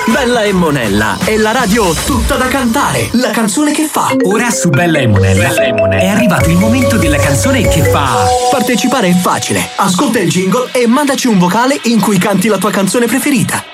Bella e Monella è la radio tutta da cantare. La canzone che fa. Ora su Bella e Monella è arrivato il momento della canzone che fa. Partecipare è facile. Ascolta il jingle e mandaci un vocale in cui canti la tua canzone preferita.